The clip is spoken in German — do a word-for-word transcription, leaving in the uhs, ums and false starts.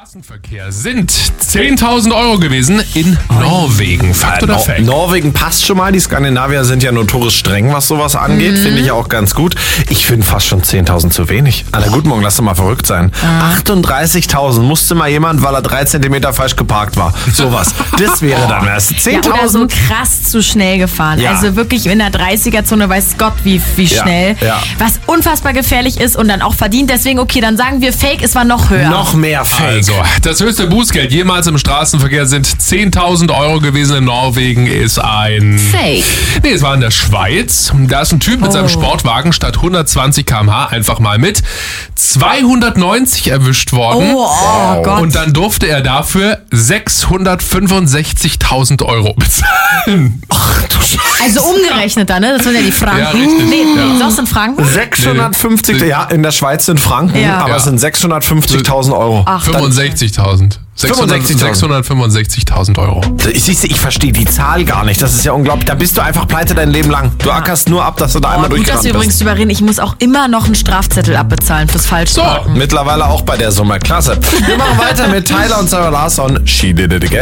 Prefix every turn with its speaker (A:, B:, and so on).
A: Straßenverkehr sind zehntausend Euro gewesen in Norwegen. Fakt oder Fake?
B: Norwegen passt schon mal. Die Skandinavier sind ja notorisch streng, was sowas angeht. Mhm. Finde ich auch ganz gut. Ich finde fast schon zehntausend zu wenig. Alter, guten Morgen, lass doch mal verrückt sein. Ah. achtunddreißigtausend musste mal jemand, weil er drei Zentimeter falsch geparkt war. Sowas. Das wäre dann erst zehntausend.
C: Ja, oder so krass zu schnell gefahren. Ja. Also wirklich in der dreißiger-Zone weiß Gott wie, wie schnell.
B: Ja, ja.
C: Was unfassbar gefährlich ist und dann auch verdient. Deswegen, okay, dann sagen wir Fake, es war noch höher.
B: Noch mehr Fake.
A: Also, das höchste Bußgeld jemals im Straßenverkehr sind zehntausend Euro gewesen in Norwegen, ist ein...
C: Fake.
A: Nee, es war in der Schweiz. Da ist ein Typ mit oh. seinem Sportwagen statt hundertzwanzig Kilometer pro Stunde einfach mal mit zweihundertneunzig erwischt worden.
C: Oh, oh Gott.
A: Und dann durfte er dafür sechshundertfünfundsechzigtausend Euro bezahlen.
B: Ach du Scheiße.
C: Also umgerechnet dann, ne? Das sind ja die Franken.
A: Ja, richtig.
C: Nee,
A: ja.
C: sonst in Franken?
B: sechshundertfünfzig, nee. Ja, in der Schweiz sind Franken,
C: ja.
B: aber
A: ja.
B: es sind sechshundertfünfzigtausend Euro.
C: Ach,
A: fünfundsechzigtausend. sechshundertfünfundsechzigtausend Euro.
B: Ich, ich, ich verstehe die Zahl gar nicht. Das ist ja unglaublich. Da bist du einfach pleite dein Leben lang. Du ackerst nur ab, dass du da
C: oh,
B: einmal
C: gut,
B: durchgerannt
C: dass wir
B: bist.
C: übrigens drüber reden. Ich muss auch immer noch einen Strafzettel abbezahlen fürs Falschparken.
B: So, mittlerweile auch bei der Summe. Klasse. Wir machen weiter mit Tyler und Sarah Larsson. She Did It Again.